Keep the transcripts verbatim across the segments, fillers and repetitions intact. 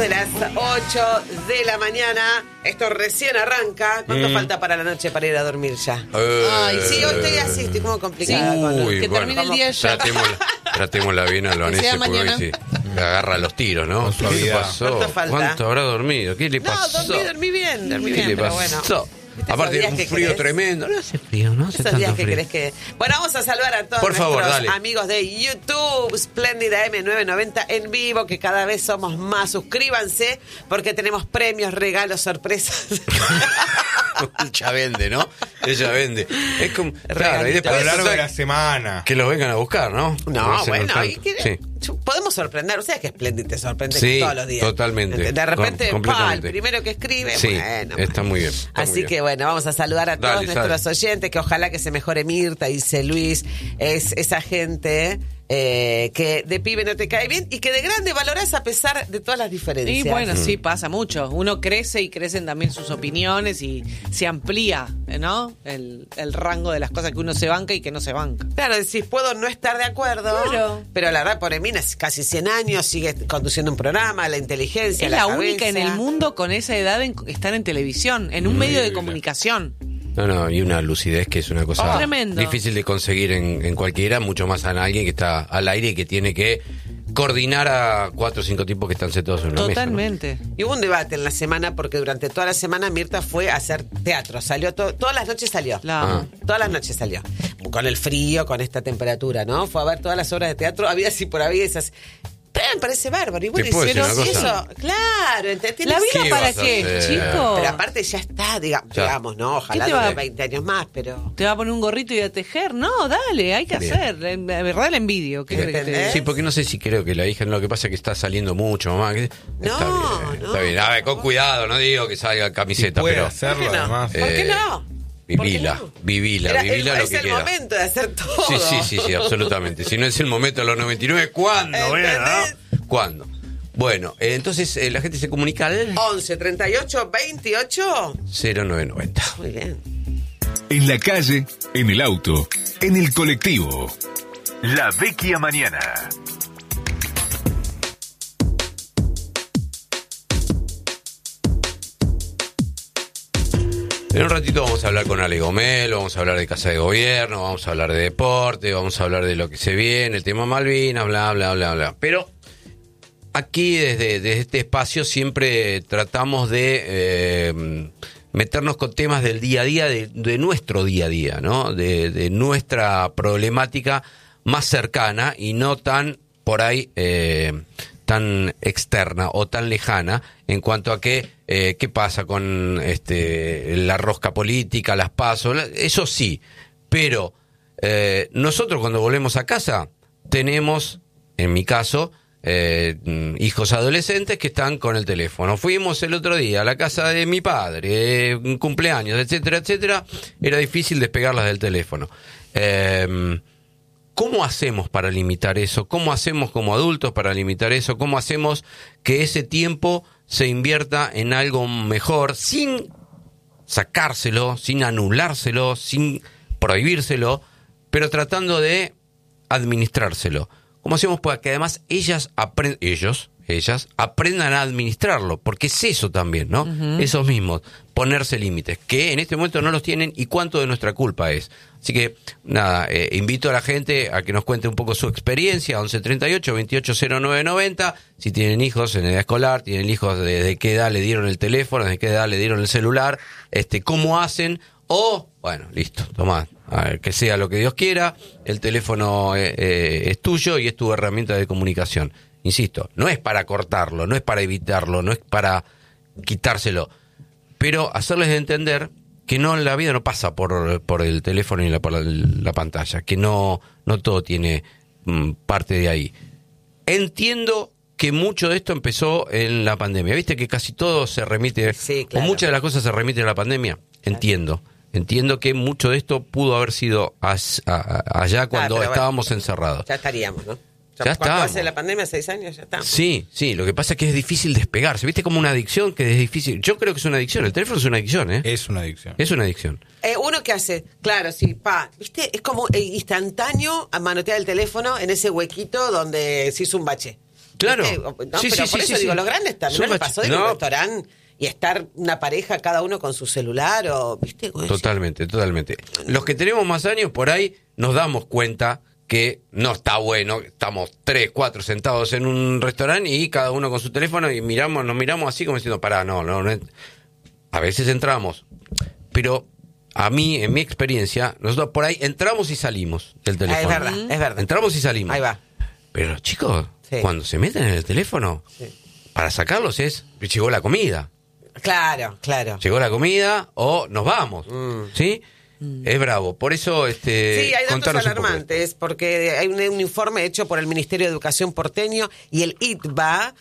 De las ocho de la mañana, esto recién arranca. ¿Cuánto mm. falta para la noche para ir a dormir ya? Uh, Ay, sí, hoy estoy así, estoy como complicada. Sí. Con Uy, que bueno, termine el día ya. Tratémosla, tratémosla bien a Loanese, porque hoy sí me agarra los tiros, ¿no? ¿Qué le pasó? ¿Cuánto, ¿Cuánto habrá dormido? ¿Qué le pasó? No, dormí, dormí bien, dormí ¿Qué bien, le pero pasó? bueno. Aparte de un frío querés? tremendo. No hace frío, no hace Esos tanto días que frío. querés que... Bueno, vamos a saludar a todos Por nuestros favor, dale. amigos de YouTube, Spléndida M novecientos noventa en vivo, que cada vez somos más. Suscríbanse, porque tenemos premios, regalos, sorpresas. Ella vende, ¿no? Ella vende. Es como... Claro, y después a lo largo de la semana. Que los vengan a buscar, ¿no? No, bueno, ahí que... Sí. Podemos sorprender, o sea que Spléndida te sorprende sí, todos los días. Totalmente. De repente, Com- pa, el primero que escribe, sí, bueno. está muy bien. Está Así muy bien. que bueno, vamos a saludar a todos Dale, nuestros sale. oyentes, que ojalá que se mejore Mirta, dice Luis, es esa gente eh, que de pibe no te cae bien y que de grande valorás a pesar de todas las diferencias. Y bueno, sí, pasa mucho. Uno crece y crecen también sus opiniones y se amplía, ¿no? El, el rango de las cosas que uno se banca y que no se banca. Claro, decís, puedo no estar de acuerdo, Claro. pero la verdad, por Emina es casi cien años, sigue conduciendo un programa, la inteligencia, Es la la cabeza. única en el mundo con esa edad en estar en televisión, en un medio de comunicación. No, no, y una lucidez que es una cosa Oh, tremendo. difícil de conseguir en, en cualquiera, mucho más en alguien que está al aire y que tiene que coordinar a cuatro o cinco tipos que están sentados en una Totalmente. mesa, ¿no? Y hubo un debate en la semana porque durante toda la semana Mirta fue a hacer teatro. Salió to- todas las noches salió. La amo. Todas las noches salió. Con el frío, con esta temperatura, ¿no? Fue a ver todas las obras de teatro. Había así por había esas. Pero me parece bárbaro. Y bueno, ¿Te puedo pero decir una si cosa? eso, claro, ent- tiene ¿La vida ¿Qué para vas a qué, hacer? chico? Pero aparte ya está, diga- Ya. digamos, ¿no? Ojalá ¿Qué te va- dure veinte años más, pero. ¿Te va a poner un gorrito y a tejer? No, dale, hay que Bien. hacer. La la verdad la envidio. ¿Qué Bien. crees que te diga? ¿Entendés? Sí, porque no sé si creo que la hija, no, lo que pasa es que está saliendo mucho, mamá. que- No, está bien, no. está bien. A ver, con cuidado, no digo que salga camiseta, Si puede pero hacerlo, ¿Por qué no? además. ¿Por qué Eh, no? vivila, ¿Por qué no? vivila, Era- vivila el- lo es que el quiera. momento de hacer todo. Sí, sí, sí, sí, absolutamente. Si no es el momento a los noventa y nueve, ¿cuándo? Bueno, ¿Entendés? ¿no? ¿Cuándo? Bueno, eh, entonces eh, la gente se comunica al once, treinta y ocho, veintiocho. cero nueve noventa. Muy bien. En la calle, en el auto, en el colectivo. La Vecchia Mañana. En un ratito vamos a hablar con Ale Gomelo, vamos a hablar de Casa de Gobierno, vamos a hablar de deporte, vamos a hablar de lo que se viene, el tema Malvinas, bla, bla, bla, bla. Pero aquí desde, desde este espacio siempre tratamos de eh, meternos con temas del día a día, de, de nuestro día a día, ¿no? De, de nuestra problemática más cercana y no tan por ahí eh, tan externa o tan lejana en cuanto a que eh, qué pasa con este la rosca política, las PASO, eso sí, pero eh, nosotros cuando volvemos a casa tenemos, en mi caso, eh, hijos adolescentes que están con el teléfono. Fuimos el otro día a la casa de mi padre, eh, un cumpleaños, etcétera, etcétera, era difícil despegarlas del teléfono. Eh, ¿Cómo hacemos para limitar eso? ¿Cómo hacemos como adultos para limitar eso? ¿Cómo hacemos que ese tiempo se invierta en algo mejor sin sacárselo, sin anulárselo, sin prohibírselo, pero tratando de administrárselo? ¿Cómo hacemos para que además ellas aprendan, ellos, ellas, aprendan a administrarlo? Porque es eso también, ¿no? Uh-huh. Esos mismos, ponerse límites, que en este momento no los tienen y cuánto de nuestra culpa es. Así que, nada, eh, invito a la gente a que nos cuente un poco su experiencia, once treinta y ocho, veintiocho cero nueve noventa, si tienen hijos en edad escolar, tienen hijos de, de qué edad le dieron el teléfono, de qué edad le dieron el celular, este, cómo hacen, o, bueno, listo, tomá, a ver, que sea lo que Dios quiera, el teléfono eh, eh, es tuyo y es tu herramienta de comunicación. Insisto, no es para cortarlo, no es para evitarlo, no es para quitárselo, pero hacerles entender que no, la vida no pasa por, por el teléfono y la, por la, la pantalla, que no, no todo tiene mm, parte de ahí. Entiendo que mucho de esto empezó en la pandemia. ¿Viste que casi todo se remite, sí, claro, o muchas de las cosas se remiten a la pandemia? Entiendo. Entiendo que mucho de esto pudo haber sido as, a, a, allá cuando ah, estábamos bueno, encerrados. Ya estaríamos, ¿no? Ya ¿Cuánto estamos. hace la pandemia? ¿Seis años? Ya estamos. Sí, sí, lo que pasa es que es difícil despegarse. ¿Viste? Como una adicción que es difícil. Yo creo que es una adicción. El teléfono es una adicción, ¿eh? Es una adicción. Es una adicción. Eh, uno que hace, claro, sí, pa, ¿viste? Es como eh, instantáneo a manotear el teléfono en ese huequito donde se hizo un bache. Claro. ¿Viste? No, Sí, pero sí, por sí, eso sí, digo, sí. los grandes también Son no les mach- pasó de ir a no. un restaurante y estar una pareja cada uno con su celular o, ¿viste? Totalmente, totalmente. Los que tenemos más años, por ahí nos damos cuenta que no está bueno, estamos tres, cuatro sentados en un restaurante y cada uno con su teléfono y miramos, nos miramos así como diciendo, pará, no, no, no. A veces entramos, pero a mí, en mi experiencia, nosotros por ahí entramos y salimos del teléfono. Ah, es verdad, es verdad. Entramos y salimos. Ahí va. Pero los chicos, Sí. cuando se meten en el teléfono, Sí. para sacarlos es, llegó la comida. Claro, claro. Llegó la comida o nos vamos, ¿sí? Es bravo. Por eso, este, Sí, hay datos contanos un poco de alarmantes, porque hay un, un informe hecho por el Ministerio de Educación porteño y el I T B A,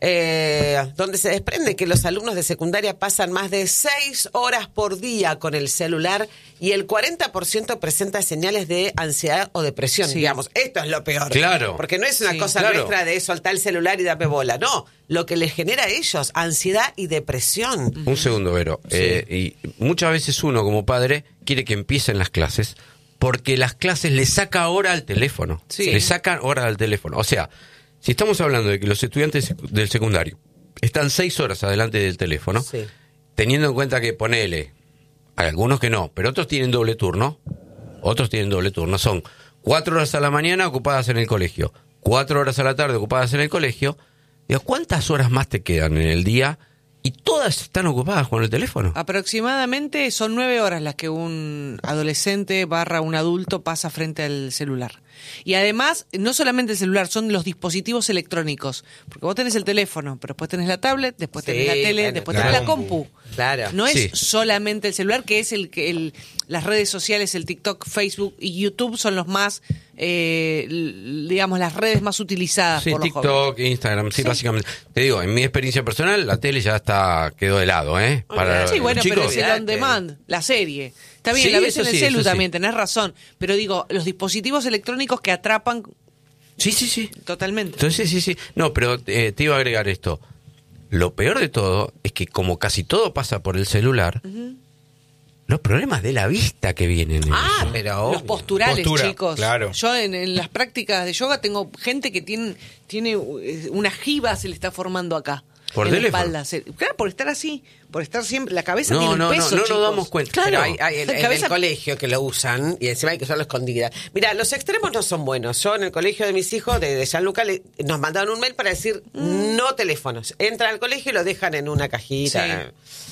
eh, donde se desprende que los alumnos de secundaria pasan más de seis horas por día con el celular y el cuarenta por ciento presenta señales de ansiedad o depresión, Sí. digamos. Esto es lo peor. Claro. Porque no es una Sí, cosa claro. nuestra de soltar el celular y darme bola. No, lo que les genera a ellos, ansiedad y depresión. Un segundo, Vero. Eh, y muchas veces uno como padre quiere que empiecen las clases porque las clases le saca hora al teléfono. Sí. Le sacan hora al teléfono. O sea, si estamos hablando de que los estudiantes del secundario están seis horas adelante del teléfono, Sí. teniendo en cuenta que ponele, hay algunos que no, pero otros tienen doble turno, otros tienen doble turno, son cuatro horas a la mañana ocupadas en el colegio, cuatro horas a la tarde ocupadas en el colegio, digo, ¿cuántas horas más te quedan en el día? Y todas están ocupadas con el teléfono. Aproximadamente son nueve horas las que un adolescente barra un adulto pasa frente al celular. Y además, no solamente el celular, son los dispositivos electrónicos. Porque vos tenés el teléfono, pero después tenés la tablet, después Sí, tenés la tele, bueno, después claro. tenés la compu. Claro. No es Sí. solamente el celular, que es el que el, las redes sociales, el TikTok, Facebook y YouTube son los más, eh, l- digamos, las redes más utilizadas Sí, por los jóvenes. TikTok, Instagram, sí, básicamente. Te digo, en mi experiencia personal, la tele ya está, quedó de lado, ¿eh? Para Sí, los bueno, pero chicos. es el on Olvídate. demand, la serie. Está bien, Sí, la ves eso en el sí, celu eso sí. también, tenés razón. Pero digo, los dispositivos electrónicos que atrapan Sí, sí, sí. totalmente. Entonces, sí, sí. No, pero eh, te iba a agregar esto. Lo peor de todo es que como casi todo pasa por el celular, los problemas de la vista que vienen. en Ah, eso. pero Los posturales, Postura, chicos. claro. Yo en, en las prácticas de yoga tengo gente que tiene, tiene eh, una jiba se le está formando acá. Por en la teléfono. espalda. Se- claro, por estar así, por estar siempre, la cabeza No, tiene un no, no, peso, no nos chicos. damos cuenta. Pero Claro. hay, hay en, La en cabeza- el colegio que lo usan y encima hay que usarlo escondida. Mira, los extremos no son buenos. Yo en el colegio de mis hijos, de, de Gianluca, le- nos mandaron un mail para decir no teléfonos. Entran al colegio y lo dejan en una cajita.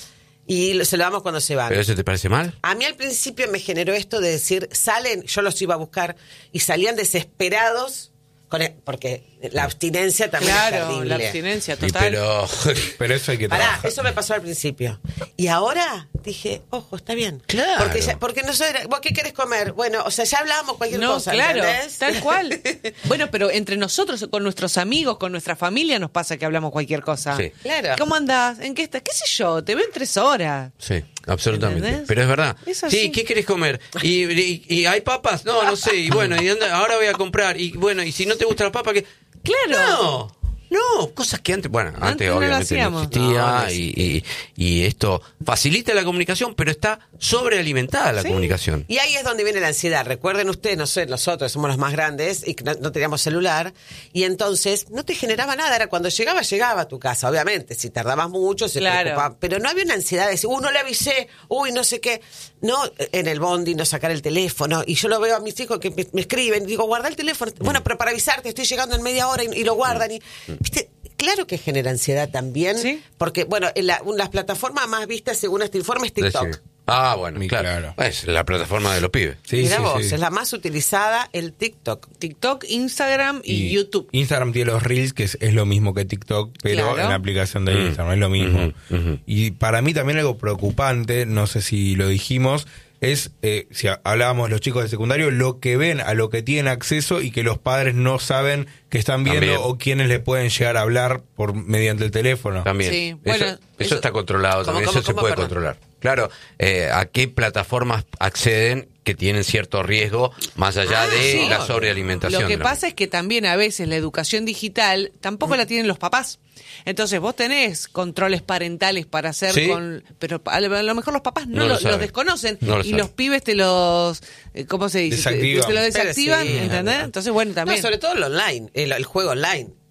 Y lo- se lo damos cuando se van. ¿Pero eso te parece mal? A mí al principio me generó esto de decir, salen, yo los iba a buscar, y salían desesperados, con el- porque la abstinencia también es Claro, terrible. la abstinencia Y total. pero... Pero eso hay que Pará, trabajar. eso me pasó al principio. Y ahora dije, ojo, está bien. Claro. Porque, ya, porque no soy, ¿vos qué querés comer? Bueno, o sea, ya hablábamos cualquier No, cosa, claro, ¿entendés? tal cual. Bueno, pero entre nosotros, con nuestros amigos, con nuestra familia, nos pasa que hablamos cualquier cosa. Sí. Claro. ¿Cómo andás? ¿En qué estás? ¿Qué sé yo? Te veo en tres horas. Sí, absolutamente. ¿Entendés? Pero es verdad. Es así. Sí, ¿qué querés comer? ¿Y, y, y hay papas? No, no sé. Y bueno, y anda- ahora voy a comprar. Y bueno, y si no te gusta la papa, ¿qué? Claro. No, no, cosas que antes, bueno, antes, Antes no lo obviamente no, hacíamos. existía No, no y, y, y esto facilita la comunicación, pero está sobrealimentada la Sí. comunicación. Y ahí es donde viene la ansiedad. Recuerden ustedes, no sé, nosotros somos los más grandes y que no, no teníamos celular. Y entonces no te generaba nada. Era cuando llegaba, llegaba a tu casa, obviamente. Si tardabas mucho, se Claro. preocupaba. Pero no había una ansiedad de decir, uh, no le avisé, uy, no sé qué. No, en el bondi, no sacar el teléfono. Y yo lo veo a mis hijos que me, me escriben, digo, guarda el teléfono. Bueno, pero para avisarte, estoy llegando en media hora y, y lo guardan. Y, ¿viste? Claro que genera ansiedad también. Sí. Porque, bueno, en la- las plataformas más vistas según este informe es TikTok. Decime. Ah, bueno, Mi- claro. claro. Es la plataforma de los pibes. Sí, Mirá sí, vos, sí. es la más utilizada, el TikTok. TikTok, Instagram y, YouTube. Instagram tiene los Reels, que es, es lo mismo que TikTok, pero Claro. en la aplicación de Mm. Instagram, es lo mismo. Ujú, ujú. Y para mí también algo preocupante, no sé si lo dijimos, es, eh, si ha- hablábamos de los chicos de secundario, lo que ven, a lo que tienen acceso y que los padres no saben que están viendo También. o quienes les pueden llegar a hablar por mediante el teléfono. También. Sí, eso, bueno, eso, eso- está controlado ¿Cómo, también, cómo, eso se cómo, puede perdón? controlar. Claro, eh, a qué plataformas acceden que tienen cierto riesgo más allá Ah, de sí. la sobrealimentación. Lo que de la- pasa es que también a veces la educación digital tampoco la tienen los papás. Entonces vos tenés controles parentales para hacer Sí. con... Pero a lo, a lo mejor los papás no, No lo lo- los saben. desconocen No lo y saben. los pibes te los... eh, ¿Cómo se dice? Te- Desactivan. Te, lo desactivan, Pero sí, ¿entendés? Entonces, bueno, también... No, sobre todo el online, el, el juego online.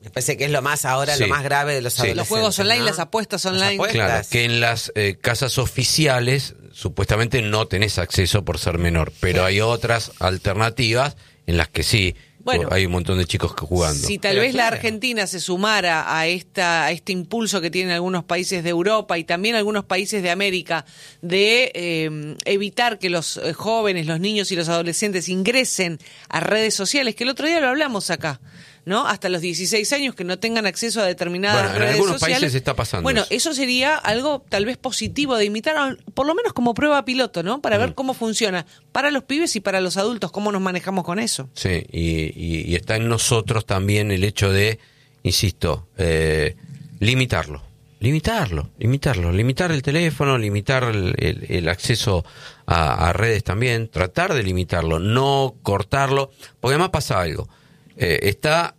Me parece que es lo más ahora, Sí. lo más grave de los Sí. adolescentes. Los juegos online, ¿no? las apuestas online. Las apuestas. Claro, que en las eh, casas oficiales supuestamente no tenés acceso por ser menor, pero Claro. hay otras alternativas en las que sí, Bueno, hay un montón de chicos que jugando. Si tal Pero vez la claro. Argentina se sumara a esta a este impulso que tienen algunos países de Europa y también algunos países de América de eh, evitar que los eh, jóvenes, los niños y los adolescentes ingresen a redes sociales, que el otro día lo hablamos acá, ¿no? Hasta los dieciséis años que no tengan acceso a determinadas Bueno, en redes algunos sociales. países está pasando Bueno, eso. eso sería algo tal vez positivo de imitar, por lo menos como prueba piloto, ¿no? Para Mm. ver cómo funciona para los pibes y para los adultos, cómo nos manejamos con eso. Sí, y, y- y está en nosotros también el hecho de, insisto, eh, limitarlo. Limitarlo, limitarlo, limitar el teléfono, limitar el, el- el acceso a, a redes también, tratar de limitarlo, no cortarlo, porque además pasa algo. Eh, está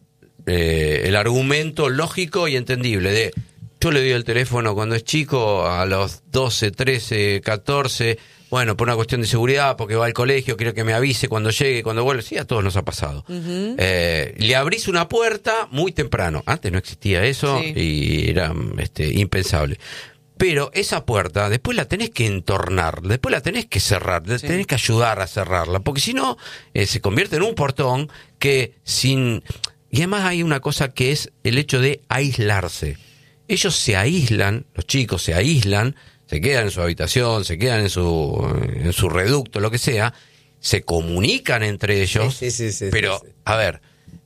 eh, el argumento lógico y entendible de yo le doy el teléfono cuando es chico a los doce, trece, catorce, bueno, por una cuestión de seguridad, porque va al colegio, quiero que me avise cuando llegue, cuando vuelva. Sí, a todos nos ha pasado. Eh, le abrís una puerta muy temprano. Antes no existía eso Sí. y era este, impensable. Pero esa puerta después la tenés que entornar, después la tenés que cerrar, Sí. tenés que ayudar a cerrarla, porque si no eh, se convierte en un portón que sin... Y además hay una cosa que es el hecho de aislarse. Ellos se aíslan, los chicos se aíslan, se quedan en su habitación, se quedan en su, en su reducto, lo que sea, se comunican entre ellos, Sí, sí, sí, sí, pero, sí, sí. a ver,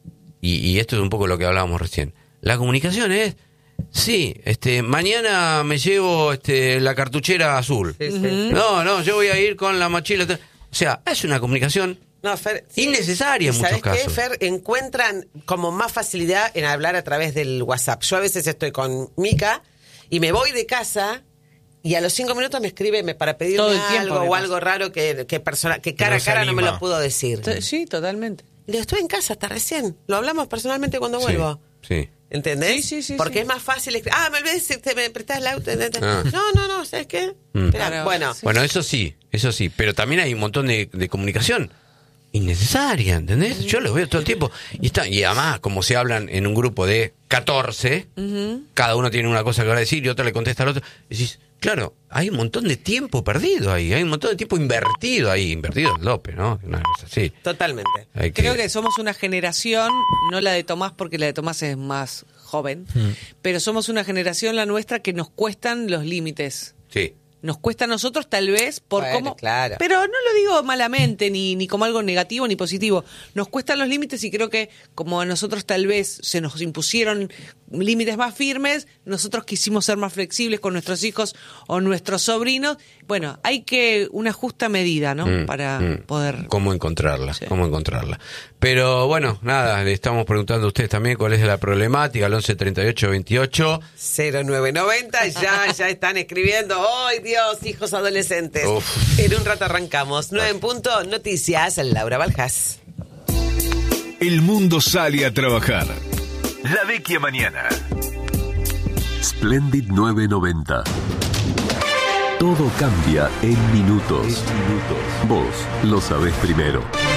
y, y esto es un poco lo que hablábamos recién, la comunicación es, sí, este, mañana me llevo este, la cartuchera azul, Sí, sí. no, no, yo voy a ir con la mochila, o sea, es una comunicación No, Fer, sí. innecesaria en ¿Y muchos ¿sabés qué, casos. Fer? Encuentran como más facilidad en hablar a través del WhatsApp. Yo a veces estoy con Mica y me voy de casa y a los cinco minutos me escribe me- para pedirme Todo el tiempo algo me o pasa. algo raro que, que, persona, que cara no a se cara no me anima. lo pudo decir. To- Sí, totalmente. Y le digo, estoy en casa hasta recién. Lo hablamos personalmente cuando Sí, vuelvo. sí. ¿Entendés? Sí, sí, sí, Porque sí. es más fácil escribir. Ah, me olvidé decirte, me prestás el auto. Ah. No, no, no, ¿sabes qué? Mm. Espera, Claro, bueno. sí. Bueno, eso sí, eso sí, pero también hay un montón de, de comunicación innecesaria, ¿entendés? Yo lo veo todo el tiempo. Y está, y además, como se hablan en un grupo de catorce, cada uno tiene una cosa que va a decir y otro le contesta al otro, decís, claro, hay un montón de tiempo perdido ahí, hay un montón de tiempo invertido ahí, invertido en López, ¿no? Una cosa así. Totalmente. Hay Creo que somos una generación, no la de Tomás porque la de Tomás es más joven, pero somos una generación, la nuestra, que nos cuestan los límites. Sí. Nos cuesta a nosotros tal vez por Bueno, cómo... claro. Pero no lo digo malamente, ni, ni como algo negativo ni positivo. Nos cuestan los límites y creo que como a nosotros tal vez se nos impusieron límites más firmes, nosotros quisimos ser más flexibles con nuestros hijos o nuestros sobrinos. Bueno, hay que una justa medida, ¿no? Mm, Para mm. poder... ¿Cómo encontrarla? Sí. ¿Cómo encontrarla? Pero bueno, nada, le estamos preguntando a ustedes también cuál es la problemática, al once treinta y ocho veintiocho. cero nueve noventa, ya, ya están escribiendo. ¡Ay, Dios, hijos adolescentes! Uf. En un rato arrancamos. Nueve en punto, noticias, Laura Baljas. El mundo sale a trabajar. La Vecchia Mañana. Splendid nueve noventa. Todo cambia en minutos. Vos lo sabés primero.